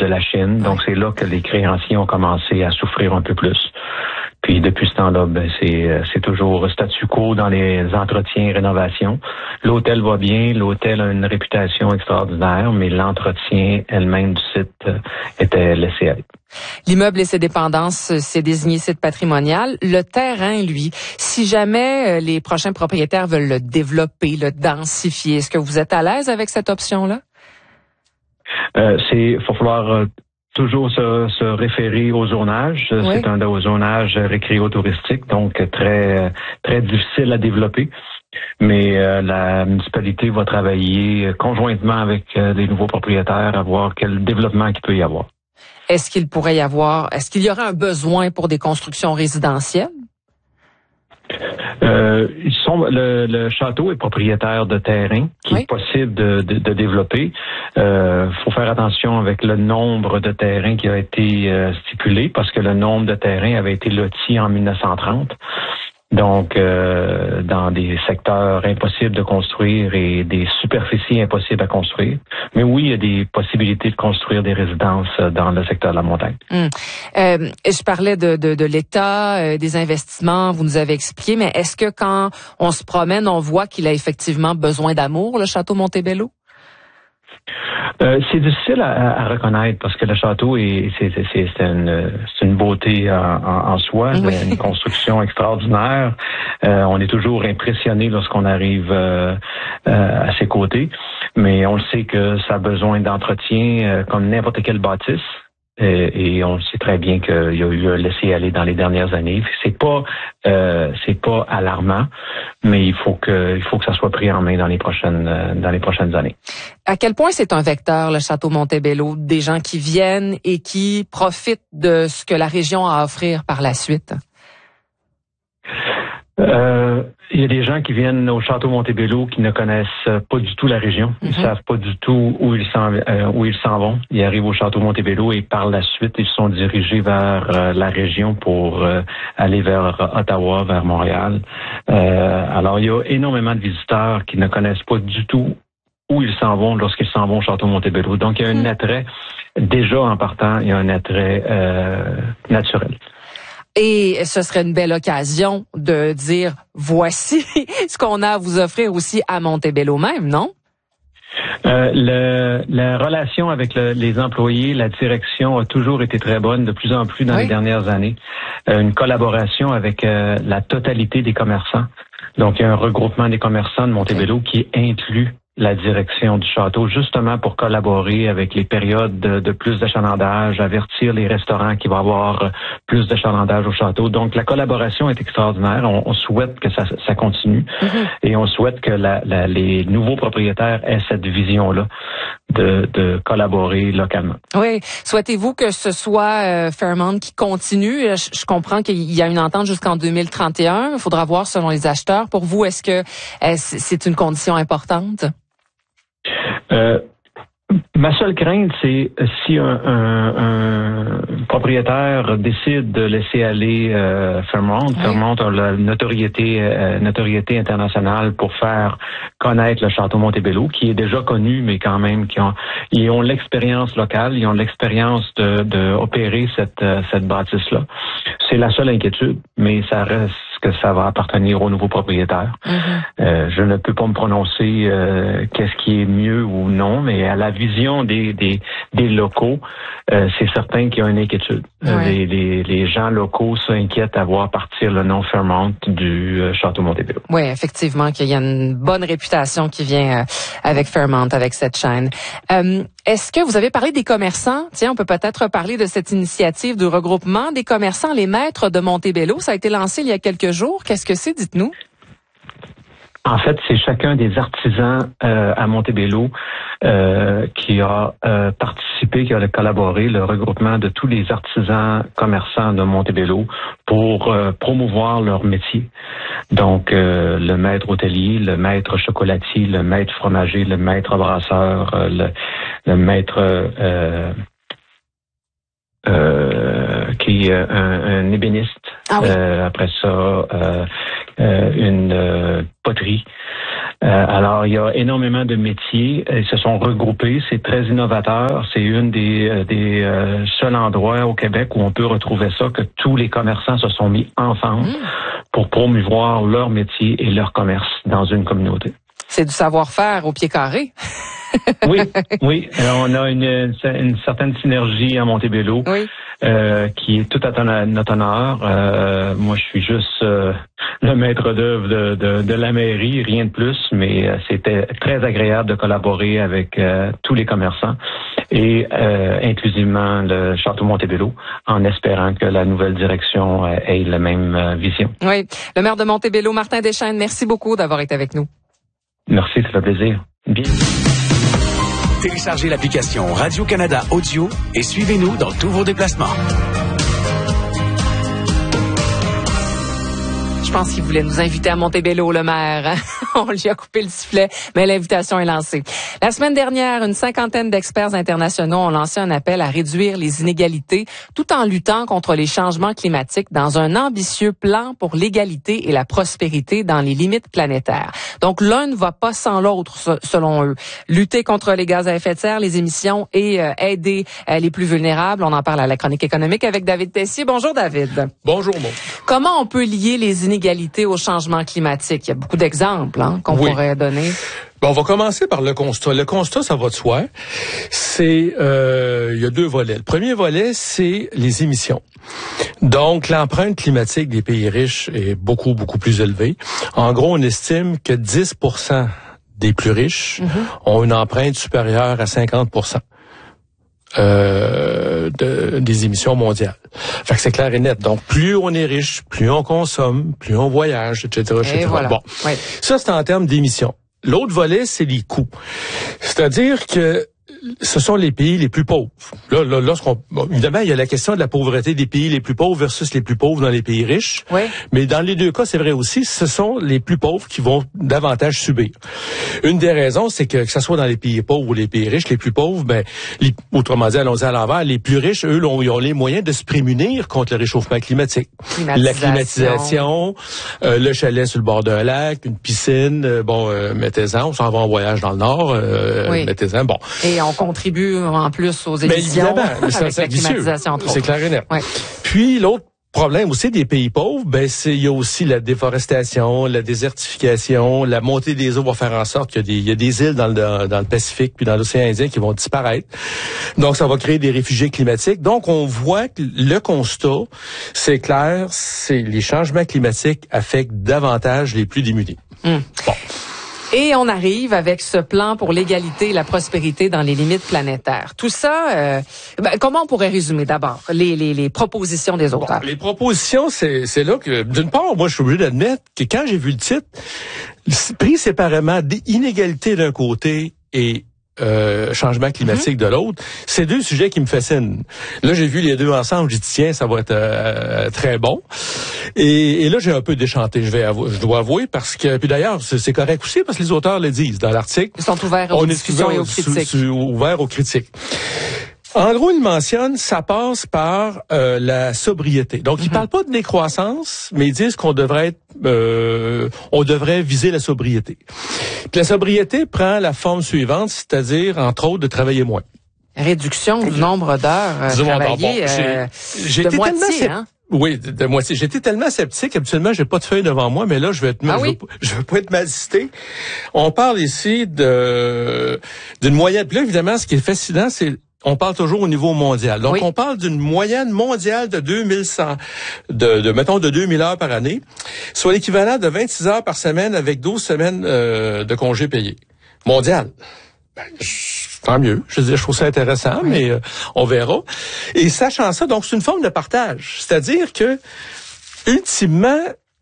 de la Chine. Donc, c'est là que les créanciers ont commencé à souffrir un peu plus. Puis depuis ce temps-là, c'est toujours statu quo dans les entretiens et rénovations. L'hôtel va bien, l'hôtel a une réputation extraordinaire, mais l'entretien elle-même du site était laissé aller. L'immeuble et ses dépendances, c'est désigné site patrimonial. Le terrain, lui, si jamais les prochains propriétaires veulent le développer, le densifier, est-ce que vous êtes à l'aise avec cette option-là? Faut falloir toujours se référer au zonage. Oui. C'est un zonage récréo-touristique, donc très très difficile à développer. Mais la municipalité va travailler conjointement avec les nouveaux propriétaires à voir quel développement il peut y avoir. Est-ce qu'il y aurait un besoin pour des constructions résidentielles? Le château est propriétaire de terrain qui est possible de développer. Faut faire attention avec le nombre de terrains qui a été stipulé parce que le nombre de terrains avait été loti en 1930. Donc, dans des secteurs impossibles de construire et des superficies impossibles à construire. Mais oui, il y a des possibilités de construire des résidences dans le secteur de la montagne. Je parlais de l'État, des investissements, vous nous avez expliqué, mais est-ce que quand on se promène, on voit qu'il a effectivement besoin d'amour, le château Montebello? C'est difficile à reconnaître parce que le château c'est une beauté en soi, une construction extraordinaire. On est toujours impressionné lorsqu'on arrive à ses côtés, mais on le sait que ça a besoin d'entretien comme n'importe quelle bâtisse. Et on sait très bien qu'il y a eu un laisser-aller dans les dernières années. C'est pas alarmant, mais il faut que ça soit pris en main dans les prochaines années. À quel point c'est un vecteur, le château Montebello, des gens qui viennent et qui profitent de ce que la région a à offrir par la suite? Il y a des gens qui viennent au château Montebello qui ne connaissent pas du tout la région. Ils savent pas du tout où ils s'en vont. Ils arrivent au château Montebello et par la suite, ils sont dirigés vers la région pour aller vers Ottawa, vers Montréal. Alors, il y a énormément de visiteurs qui ne connaissent pas du tout où ils s'en vont lorsqu'ils s'en vont au château Montebello. Donc, il y a un attrait, déjà en partant, il y a un attrait naturel. Et ce serait une belle occasion de dire, voici ce qu'on a à vous offrir aussi à Montebello même, non? La relation avec les employés, la direction a toujours été très bonne, de plus en plus dans les dernières années. Une collaboration avec la totalité des commerçants. Donc, il y a un regroupement des commerçants de Montebello qui inclut la direction du château, justement pour collaborer avec les périodes de plus d'achalandage, avertir les restaurants qu'il va y avoir plus d'achalandage au château. Donc, la collaboration est extraordinaire. On souhaite que ça continue et on souhaite que les nouveaux propriétaires aient cette vision-là de collaborer localement. Oui. Souhaitez-vous que ce soit Fairmont qui continue? Je comprends qu'il y a une entente jusqu'en 2031. Il faudra voir selon les acheteurs. Pour vous, est-ce que c'est une condition importante? Ma seule crainte, c'est si un propriétaire décide de laisser aller Fairmont. Fairmont a la notoriété internationale pour faire connaître le château Montebello, qui est déjà connu, mais quand même ils ont l'expérience locale, ils ont l'expérience de opérer cette bâtisse-là. C'est la seule inquiétude, mais ça reste que ça va appartenir aux nouveaux propriétaires. Je ne peux pas me prononcer qu'est-ce qui est mieux ou non, mais à la vision des locaux, c'est certain qu'il y a une inquiétude. Les gens locaux s'inquiètent à voir partir le nom Fairmont du château Montebello. Oui, effectivement, qu'il y a une bonne réputation qui vient avec Fairmont, avec cette chaîne. Est-ce que vous avez parlé des commerçants? Tiens, on peut peut-être parler de cette initiative de regroupement des commerçants, les maîtres de Montebello. Ça a été lancé il y a quelques jours. Qu'est-ce que c'est? Dites-nous. En fait, c'est chacun des artisans à Montebello qui a participé, qui a collaboré, le regroupement de tous les artisans commerçants de Montebello pour promouvoir leur métier. Donc, le maître hôtelier, le maître chocolatier, le maître fromager, le maître brasseur, le maître qui est un ébéniste. Après ça, une poterie. Alors, il y a énormément de métiers. Ils se sont regroupés. C'est très innovateur. C'est une des seuls endroits au Québec où on peut retrouver ça, que tous les commerçants se sont mis ensemble pour promouvoir leur métier et leur commerce dans une communauté. C'est du savoir-faire au pied carré. Oui. On a une certaine synergie à Montebello. Oui. Qui est tout à notre honneur. Moi, je suis juste le maître d'œuvre de la mairie, rien de plus, mais c'était très agréable de collaborer avec tous les commerçants et inclusivement le Château Montebello, en espérant que la nouvelle direction ait la même vision. Oui. Le maire de Montebello, Martin Deschênes, merci beaucoup d'avoir été avec nous. Merci, ça fait plaisir. Bien. Téléchargez l'application Radio-Canada Audio et suivez-nous dans tous vos déplacements. Je pense qu'il voulait nous inviter à Montebello, le maire. On lui a coupé le sifflet, mais l'invitation est lancée. La semaine dernière, une cinquantaine d'experts internationaux ont lancé un appel à réduire les inégalités tout en luttant contre les changements climatiques dans un ambitieux plan pour l'égalité et la prospérité dans les limites planétaires. Donc, l'un ne va pas sans l'autre, selon eux. Lutter contre les gaz à effet de serre, les émissions et aider les plus vulnérables. On en parle à la chronique économique avec David Tessier. Bonjour, David. Bonjour, Maud. Comment on peut lier les inégalités au changement climatique? Il y a beaucoup d'exemples qu'on pourrait donner. Bon, on va commencer par le constat. Le constat, ça va de soi. C'est, il y a deux volets. Le premier volet, c'est les émissions. Donc, l'empreinte climatique des pays riches est beaucoup, beaucoup plus élevée. En gros, on estime que 10% des plus riches ont une empreinte supérieure à 50%. Des émissions mondiales. Fait que c'est clair et net. Donc, plus on est riche, plus on consomme, plus on voyage, etc. Et voilà. Bon. Oui. Ça, c'est en termes d'émissions. L'autre volet, c'est les coûts. C'est-à-dire que ce sont les pays les plus pauvres. Là, évidemment, il y a la question de la pauvreté des pays les plus pauvres versus les plus pauvres dans les pays riches. Oui. Mais dans les deux cas, c'est vrai aussi, ce sont les plus pauvres qui vont davantage subir. Une des raisons, c'est que ce soit dans les pays pauvres ou les pays riches, les plus pauvres, autrement dit, allons-y à l'envers, les plus riches, eux, ils ont les moyens de se prémunir contre le réchauffement climatique. La climatisation, le chalet sur le bord d'un lac, une piscine, mettez-en, on s'en va en voyage dans le nord, mettez-en, bon. Et on contribue en plus aux émissions avec la climatisation. C'est clair et net. Ouais. Puis l'autre problème aussi des pays pauvres, il y a aussi la déforestation, la désertification, la montée des eaux va faire en sorte qu'il y a des îles dans le Pacifique puis dans l'océan Indien qui vont disparaître. Donc ça va créer des réfugiés climatiques. Donc on voit que le constat, c'est clair, c'est les changements climatiques affectent davantage les plus démunis. Bon. Et on arrive avec ce plan pour l'égalité et la prospérité dans les limites planétaires. Tout ça, comment on pourrait résumer d'abord les propositions des auteurs? Bon, les propositions, c'est là que, d'une part, moi, je suis obligé d'admettre que quand j'ai vu le titre, pris séparément, inégalité d'un côté et changement climatique de l'autre, c'est deux sujets qui me fascinent. Là, j'ai vu les deux ensemble, j'ai dit tiens, ça va être très bon. Et là, j'ai un peu déchanté, je dois avouer, parce que puis d'ailleurs, c'est correct aussi parce que les auteurs le disent dans l'article. Ils sont ouverts aux discussions et aux critiques. Ouverts aux critiques. En gros, il mentionne, ça passe par la sobriété. Donc, ils parlent pas de décroissance, mais ils disent qu'on devrait on devrait viser la sobriété. Puis la sobriété prend la forme suivante, c'est-à-dire, entre autres, de travailler moins. Réduction du nombre d'heures travaillées de moitié, Oui, de moitié. J'étais tellement sceptique. Habituellement, j'ai pas de feuille devant moi, mais là, je vais pas être mal cité. On parle ici d'une moyenne. Puis là, évidemment, ce qui est fascinant, c'est on parle toujours au niveau mondial. Donc, on parle d'une moyenne mondiale de 2100, mettons, de 2000 heures par année, soit l'équivalent de 26 heures par semaine avec 12 semaines de congés payés. Mondial. Tant mieux. Je trouve ça intéressant, mais on verra. Et sachant ça, donc, c'est une forme de partage. C'est-à-dire que, ultimement,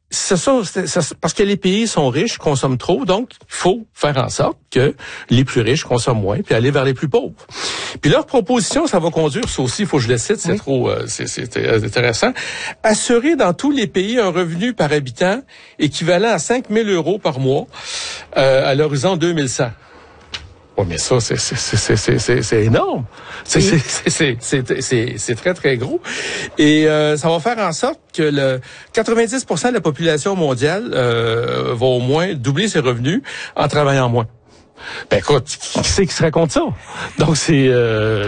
parce que les pays sont riches, consomment trop, donc il faut faire en sorte que les plus riches consomment moins, puis aller vers les plus pauvres. Puis leur proposition, ça va conduire, ça aussi, il faut que je le cite, c'est intéressant, assurer dans tous les pays un revenu par habitant équivalent à 5 000 € par mois à l'horizon 2100. Oui, mais ça, c'est énorme. C'est très, très gros. Et ça va faire en sorte que 90% de la population mondiale va au moins doubler ses revenus en travaillant moins. Ben écoute, qui c'est qui se raconte ça? Donc c'est